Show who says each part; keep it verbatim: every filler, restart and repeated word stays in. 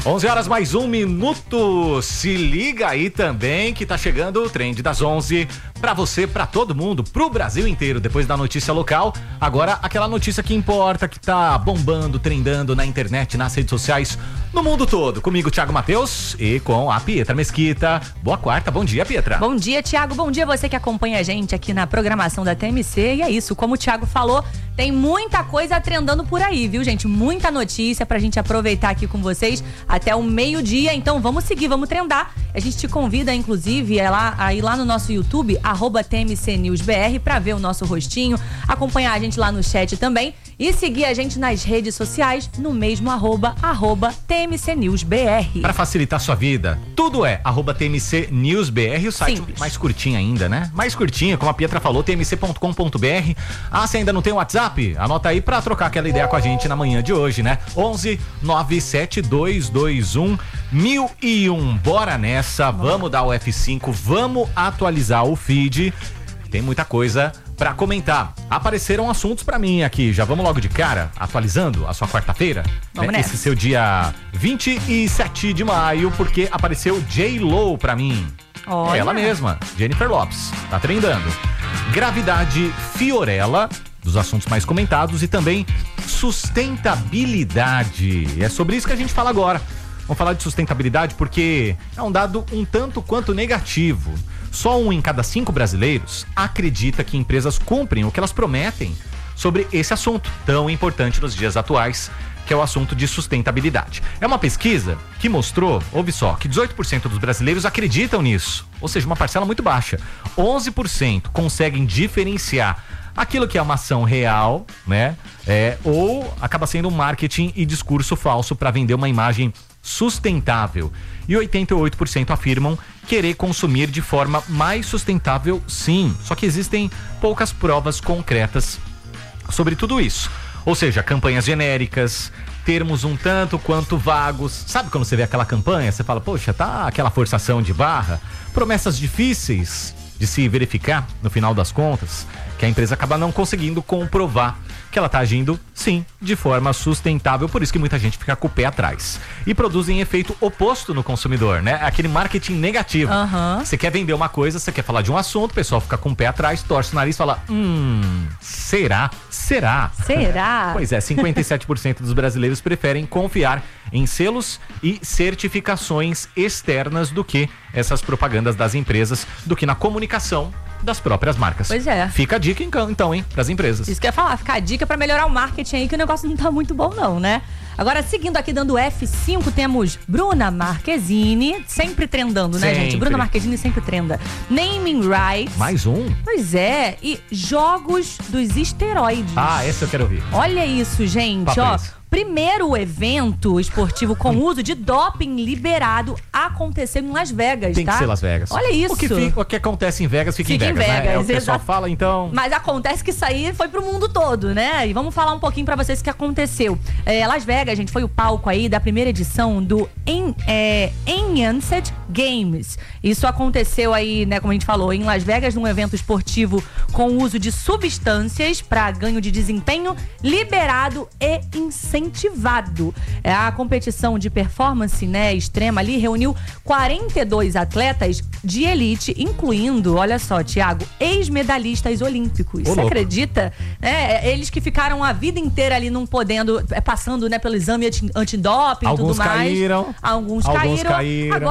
Speaker 1: onze horas mais um minuto. Se liga aí também que tá chegando o Trend das onze. Pra você, pra todo mundo, pro Brasil inteiro. Depois da notícia local, agora aquela notícia que importa, que tá bombando, trendando na internet, nas redes sociais, no mundo todo. Comigo, Thiago Matheus, e com a Pietra Mesquita. Boa quarta, bom dia, Pietra.
Speaker 2: Bom dia, Thiago. Bom dia você que acompanha a gente aqui na programação da T M C. E é isso, como o Thiago falou, tem muita coisa trendando por aí, viu, gente? Muita notícia pra gente aproveitar aqui com vocês até o meio-dia. Então vamos seguir, vamos trendar. A gente te convida, inclusive, é lá, a ir lá no nosso YouTube, arroba T M C News B R, pra ver o nosso rostinho, acompanhar a gente lá no chat também e seguir a gente nas redes sociais no mesmo arroba, arroba T M C News B R.
Speaker 1: Pra facilitar sua vida, tudo é arroba T M C News B R, o site Simples. Mais curtinho ainda, né? Mais curtinho, como a Pietra falou, T M C ponto com ponto B R. Ah, você ainda não tem o WhatsApp? Anota aí pra trocar aquela ideia com a gente na manhã de hoje, né? onze nove sete dois dois um mil e um. Bora nessa, vamos dar o F cinco, vamos atualizar o feed. Tem muita coisa pra comentar. Apareceram assuntos pra mim aqui. Já vamos logo de cara, atualizando a sua quarta-feira.
Speaker 2: Vamos
Speaker 1: né?
Speaker 2: nessa.
Speaker 1: Esse seu dia vinte e sete de maio, porque apareceu J-Lo pra mim.
Speaker 2: Olha.
Speaker 1: Ela mesma, Jennifer Lopez. Tá trendando. Gravidade Fiorella, dos assuntos mais comentados, e também sustentabilidade. E é sobre isso que a gente fala agora. Vamos falar de sustentabilidade porque é um dado um tanto quanto negativo. Só um em cada cinco brasileiros acredita que empresas cumprem o que elas prometem sobre esse assunto tão importante nos dias atuais, que é o assunto de sustentabilidade. É uma pesquisa que mostrou, ouve só, que dezoito por cento dos brasileiros acreditam nisso, ou seja, uma parcela muito baixa. onze por cento conseguem diferenciar aquilo que é uma ação real, né? É, ou acaba sendo um marketing e discurso falso para vender uma imagem sustentável. E oitenta e oito por cento afirmam querer consumir de forma mais sustentável, sim. Só que existem poucas provas concretas sobre tudo isso. Ou seja, campanhas genéricas, termos um tanto quanto vagos. Sabe quando você vê aquela campanha, você fala, poxa, tá aquela forçação de barra, promessas difíceis de se verificar no final das contas, que a empresa acaba não conseguindo comprovar que ela está agindo, sim, de forma sustentável. Por isso que muita gente fica com o pé atrás. E produzem efeito oposto no consumidor, né? Aquele marketing negativo.
Speaker 2: Uhum.
Speaker 1: Você quer vender uma coisa, você quer falar de um assunto, o pessoal fica com o pé atrás, torce o nariz e fala, hum, será? Será?
Speaker 2: Será?
Speaker 1: Pois é, cinquenta e sete por cento dos brasileiros preferem confiar em selos e certificações externas do que essas propagandas das empresas, do que na comunicação das próprias marcas.
Speaker 2: Pois é.
Speaker 1: Fica a dica então, hein, pras empresas.
Speaker 2: Isso que eu ia falar, fica a dica pra melhorar o marketing aí, que o negócio não tá muito bom não, né? Agora, seguindo aqui, dando F cinco, temos Bruna Marquezine, sempre trendando, né,
Speaker 1: Sempre.
Speaker 2: gente? Bruna Marquezine sempre trenda. Naming Rights.
Speaker 1: Mais um?
Speaker 2: Pois é, e jogos dos esteroides.
Speaker 1: Ah, esse eu quero ouvir.
Speaker 2: Olha isso, gente,
Speaker 1: Papo
Speaker 2: ó.
Speaker 1: esse.
Speaker 2: Primeiro evento esportivo com uso de doping liberado aconteceu em Las Vegas,
Speaker 1: Tem
Speaker 2: tá?
Speaker 1: que ser Las Vegas.
Speaker 2: Olha isso.
Speaker 1: O que, fica, o que acontece em Vegas fica,
Speaker 2: Fica
Speaker 1: em
Speaker 2: em
Speaker 1: Vegas, né?
Speaker 2: Vegas,
Speaker 1: É o que o pessoal
Speaker 2: exato.
Speaker 1: fala, então...
Speaker 2: Mas acontece que isso aí foi pro mundo todo, né? E vamos falar um pouquinho pra vocês o que aconteceu. É, Las Vegas, gente, foi o palco aí da primeira edição do en, é, Enhanced Games. Isso aconteceu aí, né, como a gente falou, em Las Vegas, num evento esportivo com o uso de substâncias para ganho de desempenho liberado e incentivado. É, a competição de performance, né, extrema ali reuniu quarenta e dois atletas de elite, incluindo, olha só, Thiago, ex-medalhistas olímpicos.
Speaker 1: Ô,
Speaker 2: Você
Speaker 1: louco.
Speaker 2: acredita? É, eles que ficaram a vida inteira ali não podendo, é, passando, né, pelo exame anti- antidoping e
Speaker 1: Alguns
Speaker 2: tudo mais.
Speaker 1: caíram.
Speaker 2: Alguns,
Speaker 1: Alguns
Speaker 2: caíram.
Speaker 1: caíram.
Speaker 2: Agora